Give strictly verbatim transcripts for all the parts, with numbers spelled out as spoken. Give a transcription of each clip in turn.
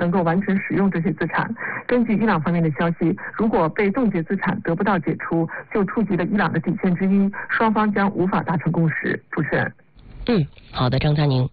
能够完全使用这些资产。根据伊朗方面的消息，如果被冻结资产得不到解除，就触及了伊朗的底线之一，双方将无法达成共识。主持人。 嗯，好的，张佳宁。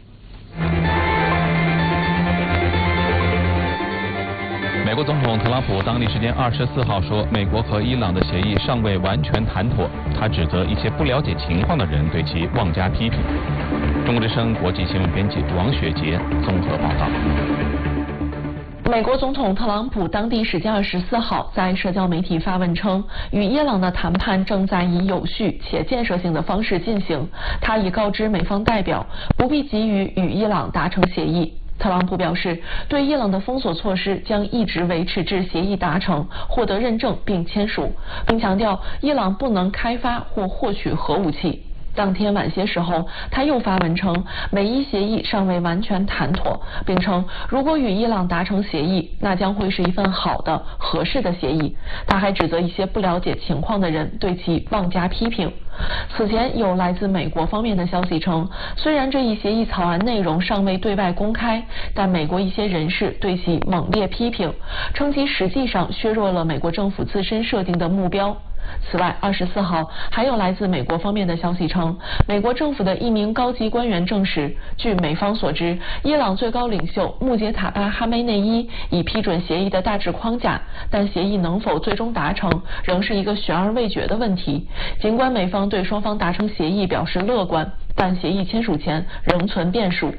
美国总统特朗普当地时间二十四号说，美国和伊朗的协议尚未完全谈妥。他指责一些不了解情况的人对其妄加批评。中国之声国际新闻编辑王雪杰综合报道。 美国总统特朗普当地时间二十四号在社交媒体发文称，与伊朗的谈判正在以有序且建设性的方式进行。他已告知美方代表，不必急于与伊朗达成协议。特朗普表示，对伊朗的封锁措施将一直维持至协议达成、获得认证并签署，并强调伊朗不能开发或获取核武器。当天晚些时候，他又发文称，美伊协议尚未完全谈妥，并称如果与伊朗达成协议，那将会是一份好的、合适的协议。他还指责一些不了解情况的人对其妄加批评。此前有来自美国方面的消息称，虽然这一协议草案内容尚未对外公开，但美国一些人士对其猛烈批评，称其实际上削弱了美国政府自身设定的目标。此外，二十四号还有来自美国方面的消息称，美国政府的一名高级官员证实，据美方所知，伊朗最高领袖穆杰塔巴哈梅内伊已批准协议的大致框架，但协议能否最终达成，仍是一个悬而未决的问题。尽管美方对双方达成协议表示乐观，但协议签署前仍存变数。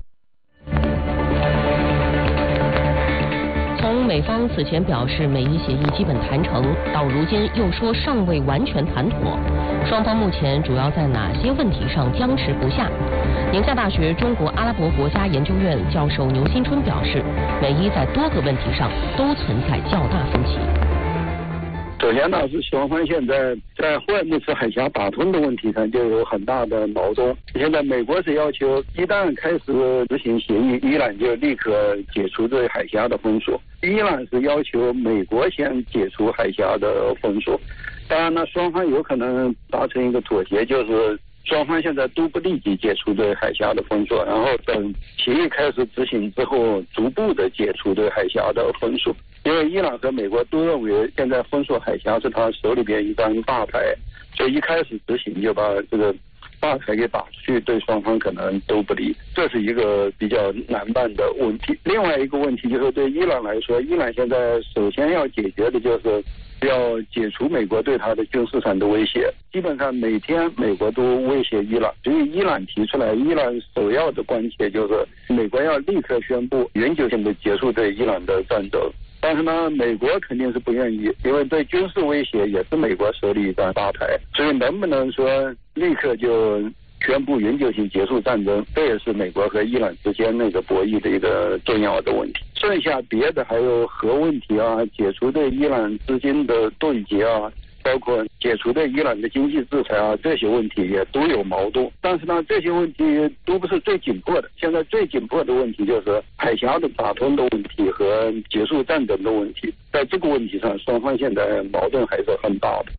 从美方此前表示美伊协议基本谈成，到如今又说尚未完全谈妥，双方目前主要在哪些问题上僵持不下？宁夏大学中国阿拉伯国家研究院教授牛新春表示，美伊在多个问题上都存在较大分歧。 首先呢，是双方现在在霍尔木兹海峡打通的问题上就有很大的矛盾。现在美国是要求一旦开始执行协议，伊朗就立刻解除对海峡的封锁；伊朗是要求美国先解除海峡的封锁。当然呢，双方有可能达成一个妥协，就是双方现在都不立即解除对海峡的封锁，然后等协议开始执行之后，逐步的解除对海峡的封锁。因为伊朗和美国都认为现在封锁海峡是他手里边一张大牌，所以一开始执行就把这个大牌给打出去，对双方可能都不利，这是一个比较难办的问题。另外一个问题就是对伊朗来说，伊朗现在首先要解决的就是要解除美国对他的军事上的威胁。基本上每天美国都威胁伊朗，所以伊朗提出来，伊朗首要的关切就是美国要立刻宣布永久性的结束对伊朗的战争。但是呢，美国肯定是不愿意，因为对军事威胁也是美国手里一张大牌，所以能不能说立刻就宣布永久性结束战争，这也是美国和伊朗之间那个博弈的一个重要的问题。剩下别的还有核问题啊，解除对伊朗资金的冻结啊，包括解除对伊朗的经济制裁啊，这些问题也都有矛盾。但是呢，这些问题都不是最紧迫的。现在最紧迫的问题就是海峡的打通的问题和结束战争的问题。在这个问题上，双方现在矛盾还是很大的。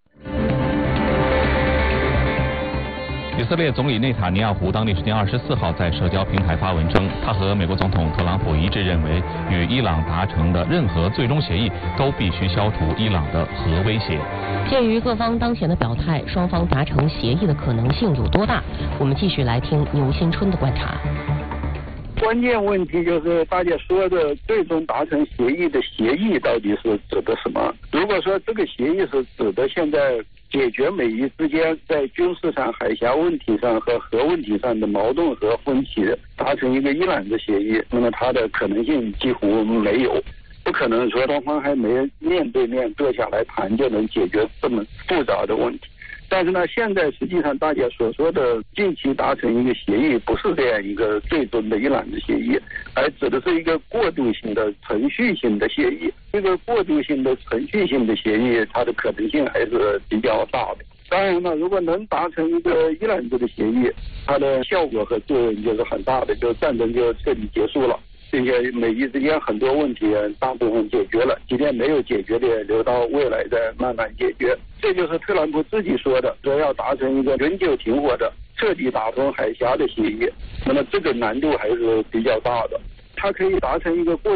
以色列总理内塔尼亚胡当地时间二十四号在社交平台发文称，他和美国总统特朗普一致认为，与伊朗达成的任何最终协议都必须消除伊朗的核威胁。 鉴于各方当前的表态，双方达成协议的可能性有多大？我们继续来听牛新春的观察。 关键问题就是大家说的最终达成协议的协议到底是指的什么？如果说这个协议是指的现在解决美伊之间在军事上、海峡问题上和核问题上的矛盾和分歧，达成一个伊朗的协议，那么它的可能性几乎没有，不可能说双方还没面对面坐下来谈就能解决这么复杂的问题。但是呢，现在实际上大家所说的近期达成一个协议，不是这样一个最终的伊朗的协议，而指的是一个过渡性的程序性的协议。这个过渡性的程序性的协议，它的可能性还是比较大的。当然了，如果能达成一个伊朗这个协议，它的效果和作用就是很大的，就战争就彻底结束了，并且美伊之间很多问题大部分解决了，即便没有解决的，留到未来再慢慢解决。这就是特朗普自己说的，说要达成一个永久停火的、彻底打通海峡的协议。那么这个难度还是比较大的。他可以达成一个过